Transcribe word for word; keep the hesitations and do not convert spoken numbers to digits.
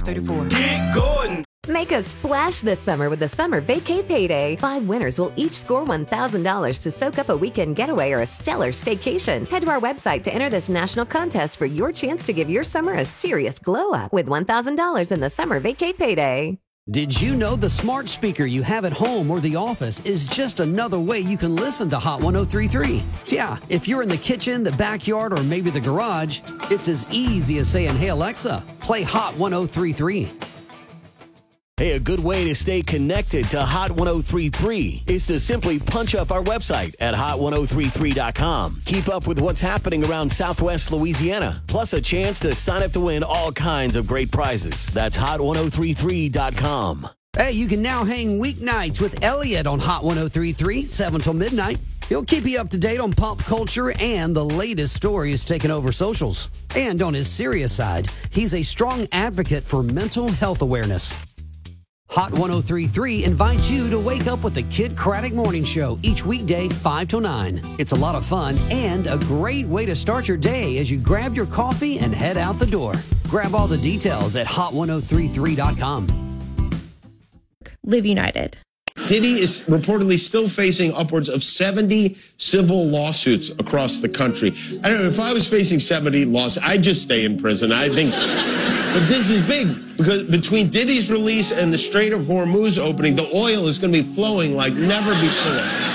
thirty-four. Get going! Make a splash this summer with the Summer Vacay Payday. Five winners will each score one thousand dollars to soak up a weekend getaway or a stellar staycation. Head to our website to enter this national contest for your chance to give your summer a serious glow up with one thousand dollars in the Summer Vacay Payday. Did you know the smart speaker you have at home or the office is just another way you can listen to Hot one oh three point three? Yeah, if you're in the kitchen, the backyard, or maybe the garage, it's as easy as saying, "Hey Alexa, play Hot one oh three point three." Hey, a good way to stay connected to Hot one oh three point three is to simply punch up our website at hot one oh three three dot com. Keep up with what's happening around Southwest Louisiana, plus a chance to sign up to win all kinds of great prizes. That's hot one oh three three dot com. Hey, you can now hang weeknights with Elliot on Hot one oh three point three, seven till midnight. He'll keep you up to date on pop culture and the latest stories taking over socials. And on his serious side, he's a strong advocate for mental health awareness. Hot one oh three point three invites you to wake up with the Kid Craddock Morning Show each weekday, five till nine. It's a lot of fun and a great way to start your day as you grab your coffee and head out the door. Grab all the details at hot one oh three point three dot com. Live United. Diddy is reportedly still facing upwards of seventy civil lawsuits across the country. I don't know, if I was facing seventy lawsuits, I'd just stay in prison. I think, but this is big because between Diddy's release and the Strait of Hormuz opening, the oil is going to be flowing like never before.